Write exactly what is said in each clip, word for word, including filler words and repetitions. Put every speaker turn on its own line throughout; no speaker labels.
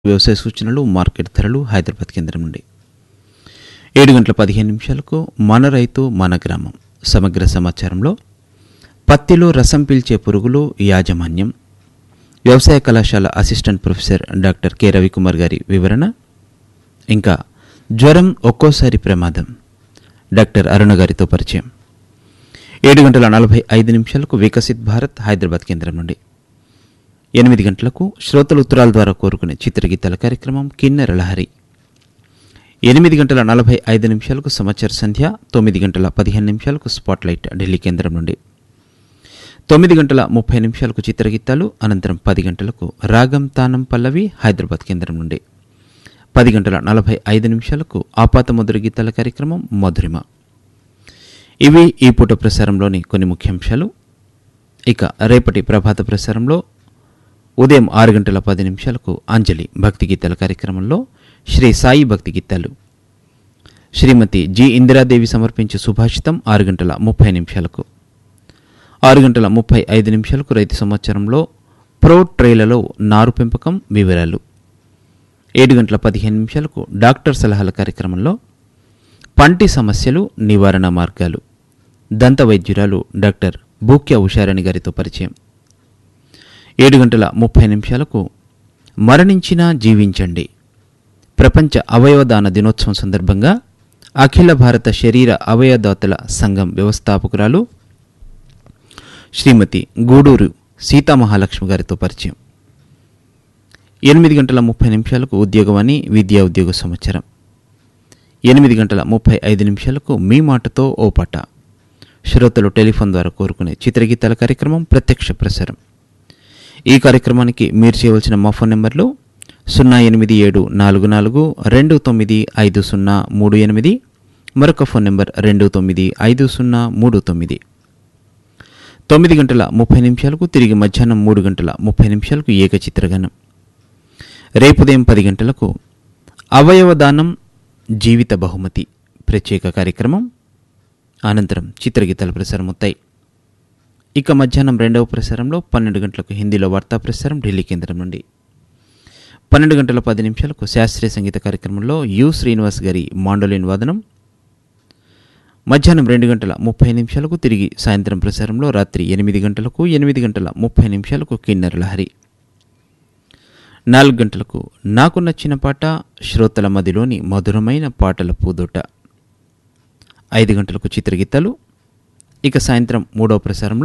వ్యవసాయ సూచనలు, మార్కెట్ ధరలు హైదరాబాద్ కేంద్రం నుండి ఏడు గంటల పదిహేను నిమిషాలకు మన రైతు మన గ్రామం సమగ్ర సమాచారంలో పత్తిలో రసం పీల్చే పురుగులు యాజమాన్యం వ్యవసాయ కళాశాల assistant professor doctor K Ravikumar గారి వివరణ, ఇంకా జ్వరం ఒక్కోసారి ప్రమాదం డాక్టర్ అరుణ గారితో పరిచయం. ఏడు గంటల నలభై ఐదు నిమిషాలకు వికసిత్ భారత్ హైదరాబాద్ కేంద్రం నుండి ఎనిమిది గంటలకు శ్రోతల ఉత్తరాల ద్వారా కోరుకునే చిత్రగీతాల కార్యక్రమం కిన్నెర లహరి. ఎనిమిది గంటల నలభై ఐదు నిమిషాలకు సమాచార సంధ్య. తొమ్మిది గంటల పదిహేను నిమిషాలకు స్పాట్లైట్ ఢిల్లీ కేంద్రం నుండి తొమ్మిది గంటల ముప్పై నిమిషాలకు చిత్రగీతాలు. అనంతరం పది గంటలకు రాగం తానం పల్లవి హైదరాబాద్ కేంద్రం నుండి పది గంటల నలభై ఐదు నిమిషాలకు ఆపాత మధుర గీతాల కార్యక్రమం మధురిమ. ఇవి ఈ పూట ప్రసారంలోని కొన్ని ముఖ్యాంశాలు. ఇక రేపటి ప్రభాత ప్రసారంలో ఉదయం ఆరు గంటల పది నిమిషాలకు అంజలి భక్తి గీతాల కార్యక్రమంలో శ్రీ సాయి భక్తి గీతాలు, శ్రీమతి జి ఇందిరాదేవి సమర్పించే సుభాషితం ఆరు గంటల ముప్పై నిమిషాలకు. ఆరు గంటల ముప్పై ఐదు నిమిషాలకు రైతు సమాచారంలో ప్రో ట్రైలలో నారు పెంపకం వివరాలు. ఏడు గంటల పదిహేను నిమిషాలకు డాక్టర్ సలహాల కార్యక్రమంలో పంటి సమస్యలు నివారణ మార్గాలు దంత వైద్యురాలు డాక్టర్ బూక్య ఉషారాణి గారితో పరిచయం. ఏడు గంటల ముప్పై నిమిషాలకు మరణించినా జీవించండి ప్రపంచ అవయవదాన దినోత్సవం సందర్భంగా అఖిల భారత శరీర అవయవదాతల సంఘం వ్యవస్థాపకురాలు శ్రీమతి గూడూరు సీతామహాలక్ష్మి గారితో పరిచయం. ఎనిమిది గంటల ముప్పై నిమిషాలకు ఉద్యోగవాణి విద్యా ఉద్యోగ సమాచారం. ఎనిమిది గంటల ముప్పై ఐదు నిమిషాలకు మీ మాటతో ఓ పాట శ్రోతలు టెలిఫోన్ ద్వారా కోరుకునే చిత్రగీతాల కార్యక్రమం ప్రత్యక్ష ప్రసారం. ఈ కార్యక్రమానికి మీరు చేయవలసిన మా ఫోన్ నెంబర్లు సున్నా ఎనిమిది ఏడు నాలుగు నాలుగు రెండు తొమ్మిది ఐదు సున్నా మూడు ఎనిమిది, మరొక ఫోన్ నెంబర్ రెండు తొమ్మిది ఐదు సున్నా మూడు తొమ్మిది. తొమ్మిది గంటల ముప్పై నిమిషాలకు తిరిగి మధ్యాహ్నం మూడు గంటల ముప్పై నిమిషాలకు ఏక చిత్రగానం. రేపు ఉదయం పది గంటలకు అవయవదానం జీవిత బహుమతి ప్రత్యేక కార్యక్రమం. అనంతరం చిత్రగీతాలు ప్రసారమవుతాయి. ఇక మధ్యాహ్నం రెండవ ప్రసారంలో పన్నెండు గంటలకు హిందీలో వార్తా ప్రసారం ఢిల్లీ కేంద్రం నుండి. పన్నెండు గంటల పది నిమిషాలకు శాస్త్రీయ సంగీత కార్యక్రమంలో యు శ్రీనివాస్ గారి మాండోలిన్ వాదనం. మధ్యాహ్నం రెండు గంటల ముప్పై నిమిషాలకు తిరిగి సాయంత్రం ప్రసారంలో రాత్రి ఎనిమిది గంటలకు ఎనిమిది గంటల ముప్పై నిమిషాలకు కిన్నెర లహరి. నాలుగు గంటలకు నాకు నచ్చిన పాట శ్రోతల మదిలోని మధురమైన పాటల పూదోట. ఐదు గంటలకు చిత్రగీతాలు. ఇక సాయంత్రం మూడవ ప్రసారంలో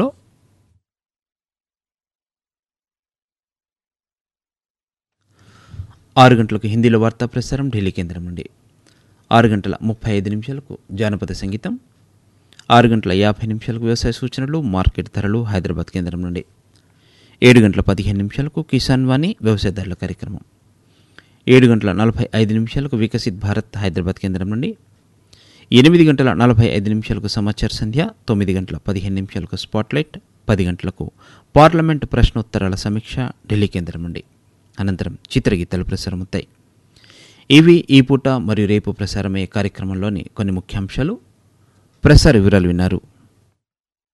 ఆరు గంటలకు హిందీలో వార్తా ప్రసారం ఢిల్లీ కేంద్రం నుండి. ఆరు గంటల ముప్పై ఐదు నిమిషాలకు జానపద సంగీతం. ఆరు గంటల యాభై నిమిషాలకు వ్యవసాయ సూచనలు, మార్కెట్ ధరలు హైదరాబాద్ కేంద్రం నుండి. ఏడు గంటల పదిహేను నిమిషాలకు కిసాన్ వాణి వ్యవసాయ ధరల కార్యక్రమం. ఏడు గంటల నలభై ఐదు నిమిషాలకు వికసిత్ భారత్ హైదరాబాద్ కేంద్రం నుండి. ఎనిమిది గంటల నలభై ఐదు నిమిషాలకు సమాచార సంధ్య. తొమ్మిది గంటల పదిహేను నిమిషాలకు స్పాట్లైట్. పది గంటలకు పార్లమెంటు ప్రశ్నోత్తరాల సమీక్ష ఢిల్లీ కేంద్రం నుండి. అనంతరం చిత్రగీతాలు ప్రసారమవుతాయి. ఇవి ఈ పూట మరియు రేపు ప్రసారమయ్యే కార్యక్రమంలోని కొన్ని ముఖ్యాంశాలు. ప్రసార వివరాలు విన్నారు.